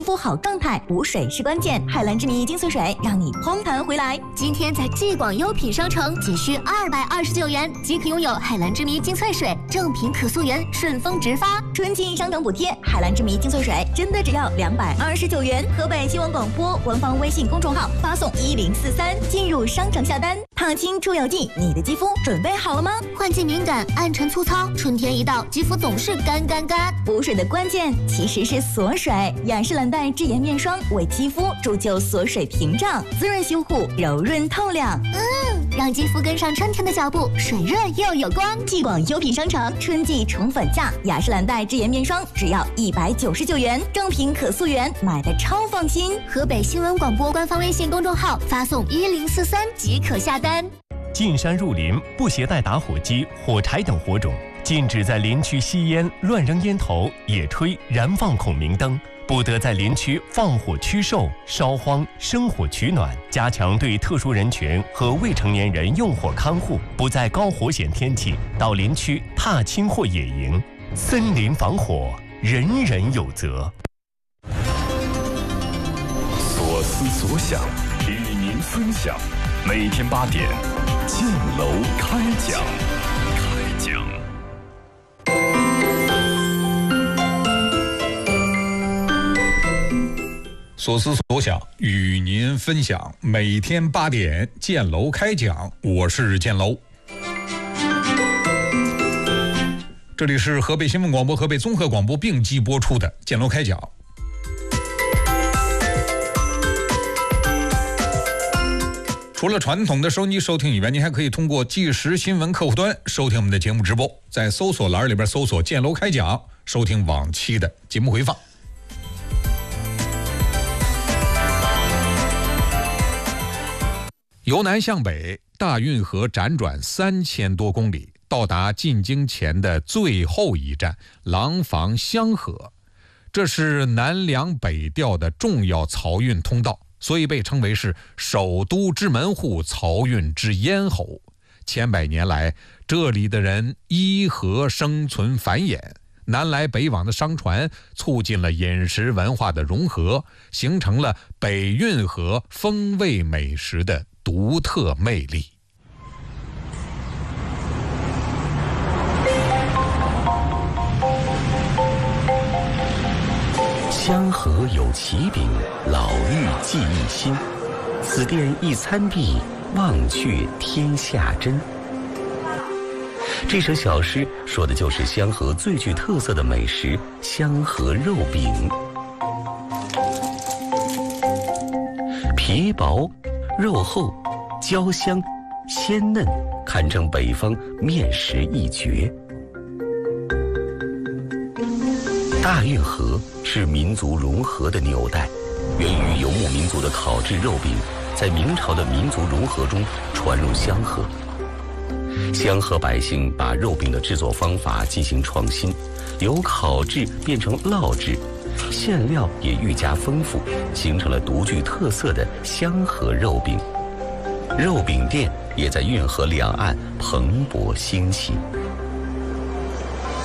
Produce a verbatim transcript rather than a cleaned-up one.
肤好状态，补水是关键。海蓝之谜精粹水让你嘭弹回来。 今天在既广优品商城仅需二百二十九元即可拥有海蓝之谜精粹水，正品可溯源，顺丰直发。 春季商城补贴，海蓝之谜精粹水真的只要两百二十九元。河北新闻广播官方微信公众号发送一零四三进入商城下单。烫青出油剂，你的肌肤准备好了吗？ 换季敏感，暗沉粗糙，春天一到，肌肤总是干干干。 补水的关键其实是锁水，雅诗兰黛智颜面霜为肌肤铸就锁水屏障，滋润修护，柔润透亮。 嗯，让肌肤跟上春天的脚步，水润又有光。 既广优品商城春季宠粉价，雅诗兰黛智颜面霜只要一百九十九元，正品可溯源，买的超放心。 河北新闻广播官方微信公众号发送一零四三即可下单。 进山入林，不携带打火机、火柴等火种，禁止在林区吸烟、乱扔烟头、野炊、燃放孔明灯，不得在林区放火驱兽、烧荒、生火取暖，加强对特殊人群和未成年人用火看护，不在高火险天气到林区踏青或野营。森林防火，人人有责。 所思所想，与您分享。每天八点，建楼开讲。开讲。 所思所想与您分享，每天八点建楼开讲，我是建楼。这里是河北新闻广播、河北综合广播并机播出的建楼开讲。除了传统的收音机收听以外，您还可以通过即时新闻客户端收听我们的节目直播，在搜索栏里边搜索建楼开讲，收听往期的节目回放。由南向北，大运河辗转三千多公里，到达进京前的最后一站廊坊香河，这是南粮北调的重要漕运通道，所以被称为是首都之门户，漕运之咽喉。千百年来，这里的人依河生存繁衍，南来北往的商船促进了饮食文化的融合，形成了北运河风味美食的独特魅力。 香河有奇饼，老妪记忆新。此店一餐毕，忘却天下真。这首小诗说的就是香河最具特色的美食——香河肉饼。皮薄，肉厚，焦香，鲜嫩，堪称北方面食一绝。大运河是民族融合的纽带，源于游牧民族的烤制肉饼，在明朝的民族融合中传入香河。香河百姓把肉饼的制作方法进行创新，由烤制变成烙制，馅料也愈加丰富，形成了独具特色的香河肉饼。肉饼店也在运河两岸蓬勃兴起。